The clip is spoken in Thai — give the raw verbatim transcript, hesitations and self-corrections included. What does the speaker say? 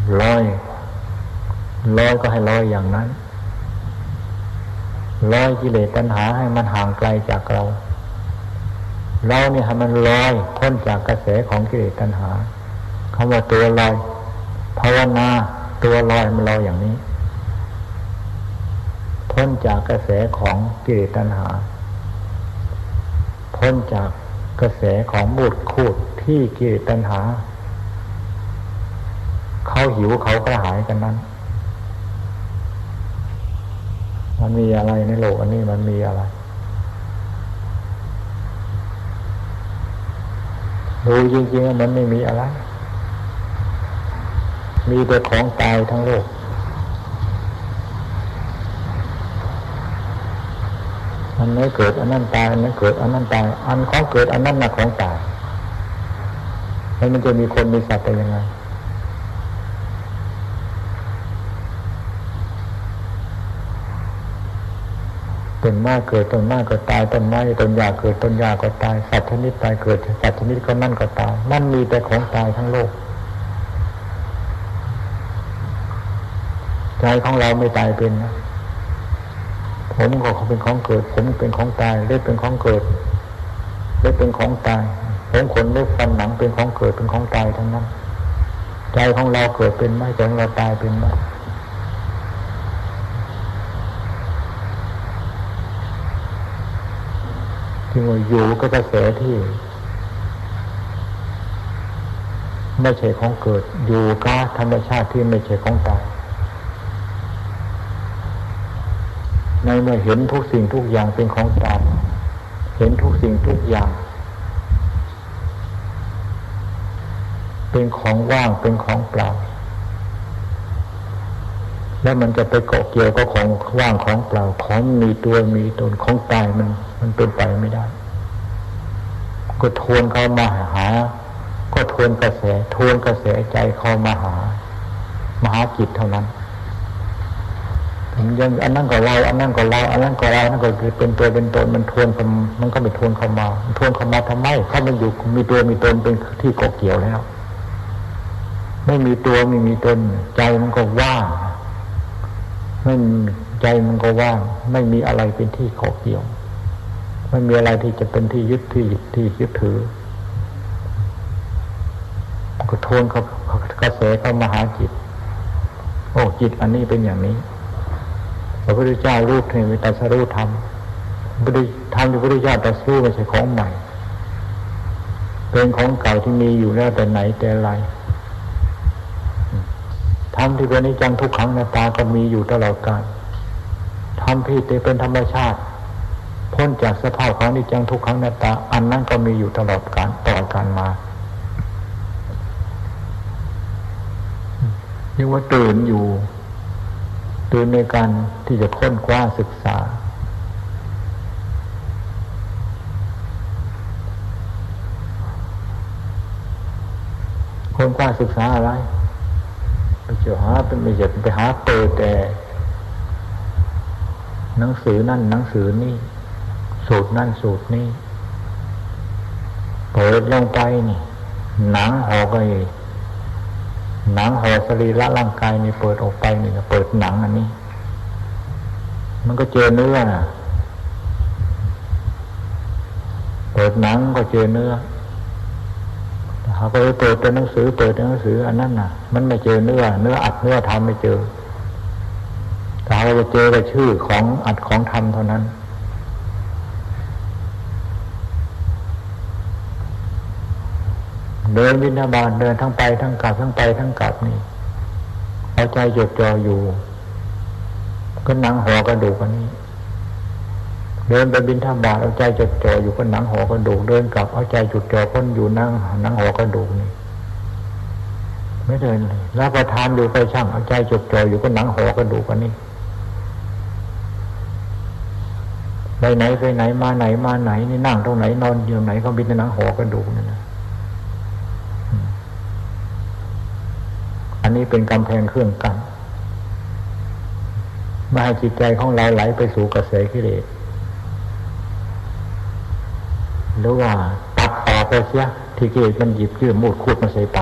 ลอยลอยก็ให้ลอยอย่างนั้นลอยกิเลสตัณหาให้มันห่างไกลจากเราเราเนี่ยให้มันลอยพ้นจากกระแสของกิเลสตัณหาคำว่าตัวลอยภาวนาตัวลอยมันลอยอย่างนี้พ้นจากกระแสของกิเลสตัณหาพ้นจากกระแสของมูดคูดที่กิเลสตัณหาเขาหิวเขากระหายกันนั้นมันมีอะไรในโลกอันนี้มันมีอะไรดูจริงๆมันไม่มีอะไรมีแต่ของตายทั้งโลกอันนี้เกิดอันนั้นตายอันนี้เกิดอันนั้นตายอันของเกิดอันนั้นน่ะของตายแล้วมันจะมีคนมีสัตว์ได้ยังไงต้นไม้เกิดต้นไม้ก็ตายต้นไม้ต้นหญ้าเกิดต้นหญ้าก็ตายสัตว์ชนิดตายเกิดสัตว์ชนิดก็นั่นก็ตายมันมีแต่ของตายทั้งโลกใจของเราไม่ตายเป็นนะผมก็เป็นของเกิดผมเป็นของตายเล็บเป็นของเกิดเล็บเป็นของตายผมขนเล็บฟันหนังเป็นของเกิดเป็นของตายทั้งนั้นใจของเราเกิดเป็นไหมใจของเราตายเป็นไหมที่ว่าอยู่ก็กระแสที่ไม่ใช่ของเกิดอยู่กับธรรมชาติที่ไม่ใช่ของตายในเมื่อเห็นทุกสิ่งทุกอย่างเป็นของตายเห็นทุกสิ่งทุกอย่างเป็นของว่างเป็นของเปล่าแล้วมันจะไปเกาะเกี่ยวกับของว่างของเปล่าของมีตัวมีตนของตายมันมันเป็นไปไม่ได้ก็ทวนเข้ามาหาก็ทวนกระแสทวนกระแสใจเข้ามาหามหาจิตเท่านั้นยังอันนั้นก็เราอันนั้นก็เราอันนั้นก็เราอันนั้นก็คือเป็นตัวเป็นตนมันทวนมันก็ไม่ทวนเข้ามาทวนเข้ามาทำไมเขาไม่อยู่มีตัวมีตนเป็นที่เกาะเกี่ยวแล้วไม่มีตัวไม่มีตนใจมันก็ว่างไม่ใจมันก็ว่างไม่มีอะไรเป็นที่เกาะเกี่ยวไม่มีอะไรที่จะเป็นที่ยึดที่ที่ยึดถือก็ทวนเขากระแสเข้ามาหาจิตโอ้จิตอันนี้เป็นอย่างนี้พระพุทธเจ้ารูปในวิตาสรู้ธรรมพระพุทธธรรมที่พระพุทธเจ้าตรัสรู้ไม่ใช่ของใหม่เป็นของเก่าที่มีอยู่แล้วแต่ไหนแต่ไรธรรมที่เป็นอนิจจังทุกขังอนัตตาก็มีอยู่ตลอดกาลธรรมที่เป็นธรรมชาติพ้นจากสภาพของอนิจจังทุกขังอนัตตาอันนั้นก็มีอยู่ตลอดกาลต่อการมาเรียกว่าตื่นอยู่ตื่นในการที่จะค้นคว้าศึกษาค้นคว้าศึกษาอะไรไปเจอหาเป็นไม่ใช่ไปหาเปิดแต่หนังสือนั่นหนังสือนี่สูตรนั่นสูตรนี่เปิดลงไปนี่หนังห่อไปหนังห่อสรีระร่างกายนี่เปิดออกไปนี่เปิดหนังอันนี้มันก็เจอเนื้อนะเปิดหนังก็เจอเนื้อแต่เขาก็ไปเปิดเป็นหนังสือเปิดหนังสืออันนั้นน่ะมันไม่เจอเนื้อเนื้ออัดเนื้อทำไม่เจอแต่เราจะเจอแต่ชื่อของอัดของทำเท่านั้นเดินวินาบาตเดินทั้งไปทั้งกลับทั้งไปทั้งกลับนี่เอาใจจดจ่ออยู่ก็หนังห่อกระดูกอันนี้เดินไปบิณฑบาตเอาใจจดจ่ออยู่ก็หนังห่อกระดูกเดินกลับเอาใจจดจ่อพ้นอยู่นั่งหนังห่อกระดูกนี่ไม่เดินเลยรับประทานอยู่ไปช่างเอาใจจดจ่ออยู่ก็หนังห่อกระดูกอันนี้ไปไหนไปไหนมาไหนมาไหนนี่นั่งตรงไหนนอนอยู่ไหนก็บินหนังห่อกระดูกนี่นะอันนี้เป็นกำแพงเครื่องกั้นไม่ให้จิตใจของเราไหลไปสู่กระแสกิเลสหรือว่าตัดออกไปเสียที่กิเลสมันหยิบยื่นมูดคูดมาใส่ปาก